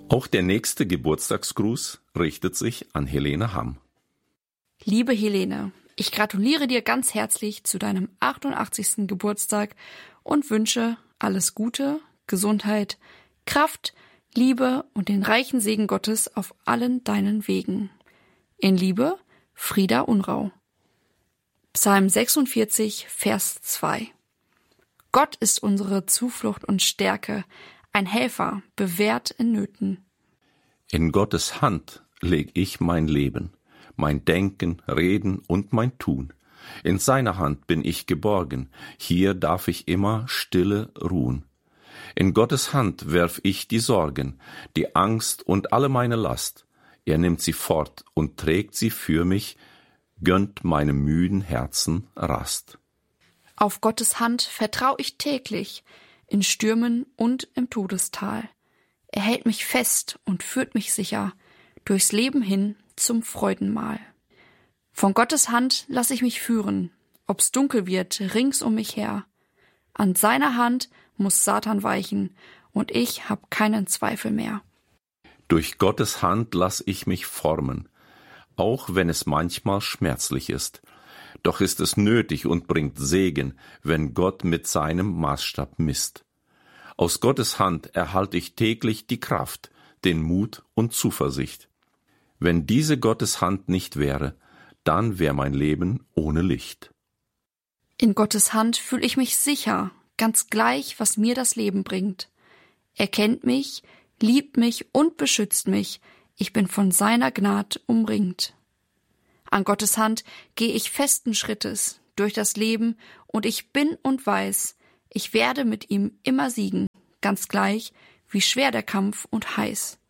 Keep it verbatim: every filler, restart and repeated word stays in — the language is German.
Auch der nächste Geburtstagsgruß richtet sich an Helene Hamm. Liebe Helene, ich gratuliere dir ganz herzlich zu deinem achtundachtzigsten Geburtstag und wünsche alles Gute, Gesundheit, Kraft, Liebe und den reichen Segen Gottes auf allen deinen Wegen. In Liebe, Frieda Unrau. Psalm sechsundvierzig, Vers zwei. Gott ist unsere Zuflucht und Stärke, ein Helfer, bewährt in Nöten. In Gottes Hand leg ich mein Leben, mein Denken, Reden und mein Tun. In seiner Hand bin ich geborgen, hier darf ich immer stille ruhen. In Gottes Hand werf ich die Sorgen, die Angst und alle meine Last. Er nimmt sie fort und trägt sie für mich, gönnt meinem müden Herzen Rast. Auf Gottes Hand vertrau ich täglich, in Stürmen und im Todestal. Er hält mich fest und führt mich sicher durchs Leben hin zum Freudenmahl. Von Gottes Hand lass ich mich führen, ob's dunkel wird rings um mich her. An seiner Hand muss Satan weichen und ich hab keinen Zweifel mehr. Durch Gottes Hand lass ich mich formen, auch wenn es manchmal schmerzlich ist. Doch ist es nötig und bringt Segen, wenn Gott mit seinem Maßstab misst. Aus Gottes Hand erhalte ich täglich die Kraft, den Mut und Zuversicht. Wenn diese Gottes Hand nicht wäre, dann wär mein Leben ohne Licht. In Gottes Hand fühl ich mich sicher, ganz gleich, was mir das Leben bringt. Er kennt mich, liebt mich und beschützt mich, ich bin von seiner Gnad umringt. An Gottes Hand gehe ich festen Schrittes durch das Leben und ich bin und weiß, ich werde mit ihm immer siegen, ganz gleich, wie schwer der Kampf und heiß.